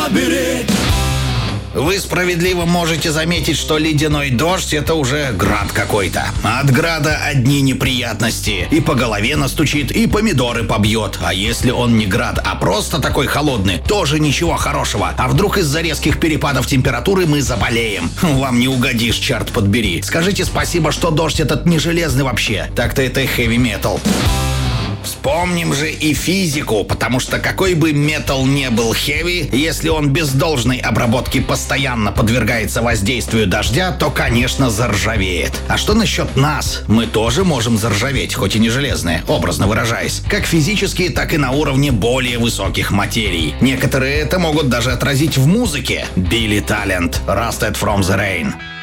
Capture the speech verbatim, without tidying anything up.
побери. Вы справедливо можете заметить, что ледяной дождь — это уже град какой-то. От града одни неприятности. И по голове настучит, и помидоры побьет. А если он не град, а просто такой холодный, тоже ничего хорошего. А вдруг из-за резких перепадов температуры мы заболеем? Вам не угодишь, черт подбери. Скажите спасибо, что дождь этот не железный вообще. Так-то это хэви-метал. Вспомним же и физику, потому что какой бы металл не был хэви, если он без должной обработки постоянно подвергается воздействию дождя, то, конечно, заржавеет. А что насчет нас? Мы тоже можем заржаветь, хоть и не железные, образно выражаясь, как физически, так и на уровне более высоких материй. Некоторые это могут даже отразить в музыке. Билли Талент, Rusted from the Rain.